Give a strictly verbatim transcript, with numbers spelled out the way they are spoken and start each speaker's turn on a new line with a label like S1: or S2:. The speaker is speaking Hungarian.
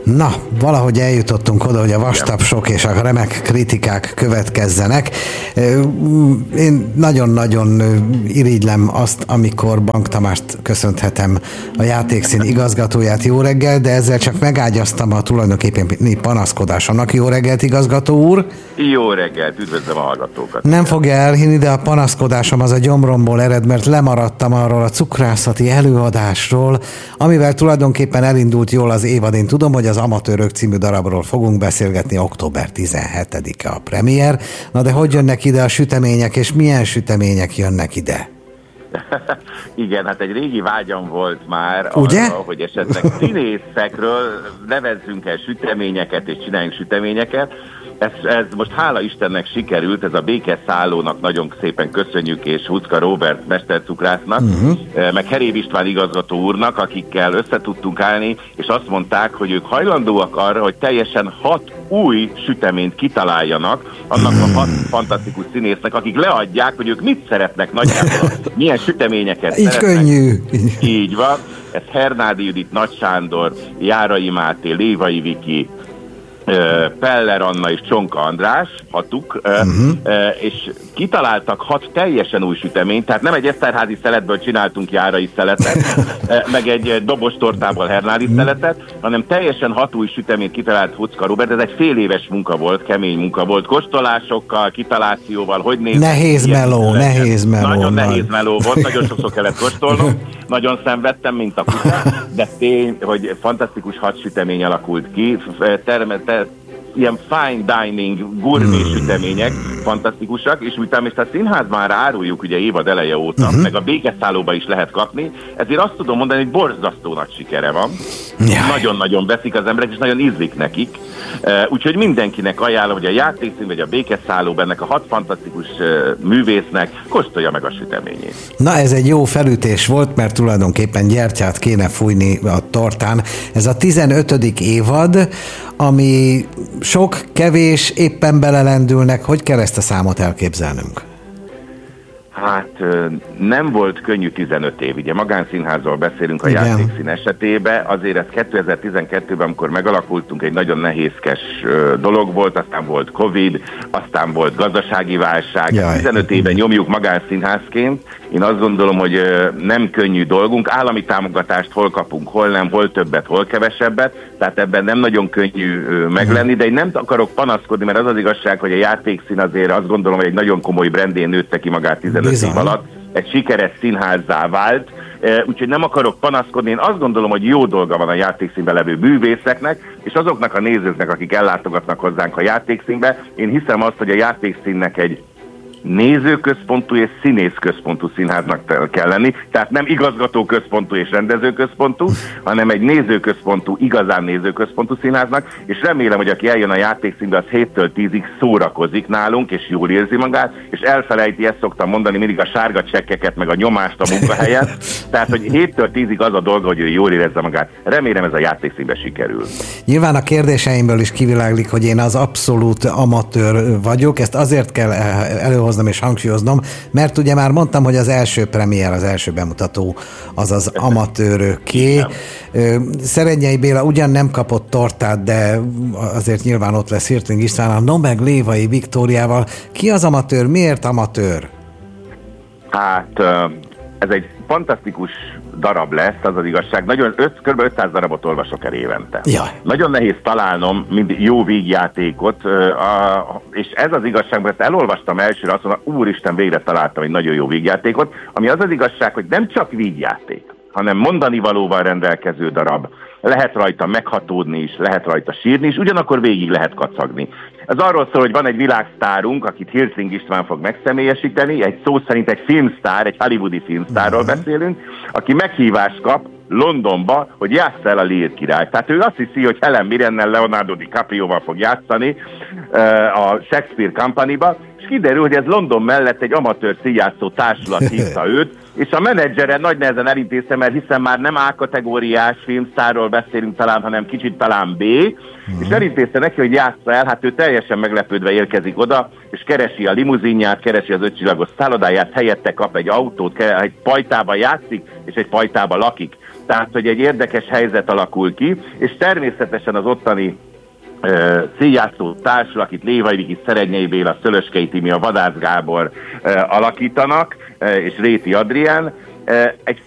S1: Na, valahogy eljutottunk oda, hogy a vastapsok és a remek kritikák következzenek. Én nagyon-nagyon irigylem azt, amikor Bank Tamást köszönhetem, a Játékszín igazgatóját. Jó reggel, de ezzel csak megágyaztam a tulajdonképpen panaszkodásomnak. Jó reggelt, igazgató úr!
S2: Jó reggelt, üdvözlöm a hallgatókat!
S1: Nem fogja elhinni, de a panaszkodásom az a gyomromból ered, mert lemaradtam arról a cukrászati előadásról, amivel tulajdonképpen elindult jól az évad. Én tudom, hogy az Amatőrök című darabról fogunk beszélgetni, október tizenhetedike a premier. Na de hogy jönnek ide a sütemények, és milyen sütemények jönnek ide?
S2: Igen, hát egy régi vágyam volt már
S1: Ugye?
S2: arra, hogy esetleg színészekről nevezzünk el süteményeket, és csináljunk süteményeket. Ez, ez most hála Istennek sikerült, ez a Békeszállónak nagyon szépen köszönjük, és Huszka Róbert mestercukrásznak, uh-huh. meg Heréb István igazgató úrnak, akikkel össze tudtunk állni, és azt mondták, hogy ők hajlandóak arra, hogy teljesen hat új süteményt kitaláljanak annak a hat fantasztikus színésznek, akik leadják, hogy ők mit szeretnek nagyjából, milyen süteményeket
S1: Így
S2: szeretnek.
S1: könnyű.
S2: Így van. Ez Hernádi Judit, Nagy Sándor, Járai Máté, Lévai Viki, Peller Anna és Csonka András, hatuk, uh-huh. és kitaláltak hat teljesen új süteményt, tehát nem egy Eszterházi szeletből csináltunk Járai szeletet, meg egy dobos tortából Hernádi uh-huh. szeletet, hanem teljesen hat új süteményt kitalált Huszka Róbert. Ez egy fél éves munka volt, kemény munka volt, kóstolásokkal, kitalációval, hogy néz.
S1: Nehéz meló, nehéz meló.
S2: Nagyon nagy. nehéz meló volt, nagyon sokszor kellett kóstolnom, nagyon szenvedtem, mint a kutya, de tény, hogy fantasztikus hat sütemény alakult ki, termet, ilyen fine dining, gourmet mm. sütemények, fantasztikusak, és utána most a színházban már áruljuk ugye évad eleje óta, uh-huh. meg a Békeszállóba is lehet kapni, ezért azt tudom mondani, hogy borzasztó nagy sikere van. Jaj. Nagyon-nagyon veszik az emberek, és nagyon ízlik nekik. Uh, úgyhogy mindenkinek ajánlom, hogy a Játékszín vagy a Békeszállóban ennek a hat fantasztikus uh, művésznek kóstolja meg a süteményét.
S1: Na, ez egy jó felütés volt, mert tulajdonképpen gyertyát kéne fújni a tortán. Ez a tizenötödik évad, ami sok, kevés, éppen belelendülnek. Hogy kell ezt a számot elképzelnünk?
S2: Hát nem volt könnyű tizenöt év, ugye magánszínházról beszélünk a
S1: Igen.
S2: Játékszín esetében, azért ez kétezer-tizenkettőben, amikor megalakultunk, egy nagyon nehézkes dolog volt, aztán volt Covid, aztán volt gazdasági válság, Jaj. tizenöt éven nyomjuk magánszínházként. Én azt gondolom, hogy nem könnyű dolgunk, állami támogatást hol kapunk, hol nem, hol többet, hol kevesebbet, tehát ebben nem nagyon könnyű meglenni, de én nem akarok panaszkodni, mert az az igazság, hogy a Játékszín azért azt gondolom, hogy egy nagyon komoly brandén nőtte ki magát tizenöt
S1: Bizony.
S2: év alatt, egy sikeres színházzá vált, úgyhogy nem akarok panaszkodni. Én azt gondolom, hogy jó dolga van a Játékszínben levő művészeknek, és azoknak a nézőknek, akik ellátogatnak hozzánk a Játékszínbe. Én hiszem azt, hogy a Játékszínnek egy nézőközpontú és színészközpontú színháznak kell lenni, tehát nem igazgatóközpontú és rendezőközpontú, hanem egy nézőközpontú, igazán nézőközpontú színháznak, és remélem, hogy aki eljön a Játékszínbe, az héttől tízig szórakozik nálunk, és jól érzi magát, és elfelejti, ezt szoktam mondani, mindig a sárga csekkeket, meg a nyomást a munkahelyen, tehát, hogy héttől tízig az a dolga, hogy ő jól érezze magát. Remélem, ez a Játékszínbe sikerül.
S1: Nyilván a kérdéseimből is kiviláglik, hogy én az abszolút amatőr vagyok, ezt azért kell előhoznom és hangsúlyoznom, mert ugye már mondtam, hogy az első premier, az első bemutató az az amatőröké. Szerennyei Béla ugyan nem kapott tortát, de azért nyilván ott lesz Hirtling Istvánnal, no meg Lévai Viktóriával. Ki az amatőr? Miért amatőr?
S2: Hát ez egy fantasztikus darab lesz, az az igazság. Nagyon öt, kb. ötszáz darabot olvasok el évente.
S1: Jaj.
S2: Nagyon nehéz találnom mindig jó vígjátékot, és ez az igazság, mert ezt elolvastam elsőre, azt mondom, úristen, végre találtam egy nagyon jó vígjátékot, ami az az igazság, hogy nem csak vígjáték, hanem mondani valóval rendelkező darab. Lehet rajta meghatódni is, lehet rajta sírni is, ugyanakkor végig lehet kacagni. Ez arról szól, hogy van egy világsztárunk, akit Hirtling István fog megszemélyesíteni, egy szó szerint egy filmsztár, egy hollywoodi filmsztárról beszélünk, aki meghívást kap Londonba, hogy játssza el a Lear királyt. Tehát ő azt hiszi, hogy Helen Mirrennel, Leonardo DiCaprioval fog játszani uh, a Shakespeare Company-ba, és kiderül, hogy ez London mellett egy amatőr színjátszó társulat hívta őt, és a menedzsere nagy nehezen elintézte, mert hiszen már nem A-kategóriás filmsztárról beszélünk talán, hanem kicsit talán B, uh-huh. és elintézte neki, hogy játsza el, hát ő teljesen meglepődve érkezik oda, és keresi a limuzinját, keresi az ötcsillagos szállodáját, helyette kap egy autót, egy pajtában játszik, és egy pajtában lakik. Tehát, hogy egy érdekes helyzet alakul ki, és természetesen az ottani Uh, színjátszó társul, akit Lévai Viki, Szerednyei Béla, Szölöskei Timi, a Vadász Gábor uh, alakítanak, uh, és Réti Adrián, uh, egy